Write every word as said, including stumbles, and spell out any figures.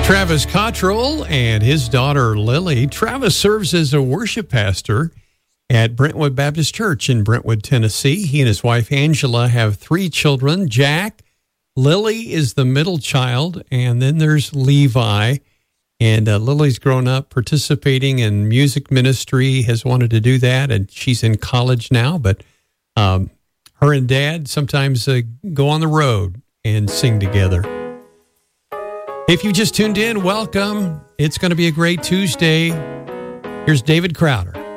Travis Cottrell and his daughter Lily. Travis serves as a worship pastor at Brentwood Baptist Church in Brentwood, Tennessee. He and his wife Angela have three children. Jack, Lily is the middle child, and then there's Levi. And uh, Lily's grown up participating in music ministry, has wanted to do that, and she's in college now. But um, her and Dad sometimes uh, go on the road and sing together. If you just tuned in, welcome. It's going to be a great Tuesday. Here's David Crowder.